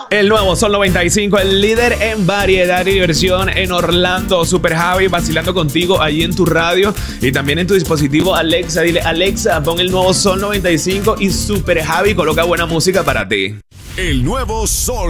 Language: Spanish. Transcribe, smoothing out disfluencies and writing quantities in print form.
El nuevo Sol 95, el líder en variedad y diversión en Orlando. Super Javi vacilando contigo allí en tu radio y también en tu dispositivo Alexa. Dile, Alexa, pon el nuevo Sol 95 y Super Javi coloca buena música para ti. El nuevo Sol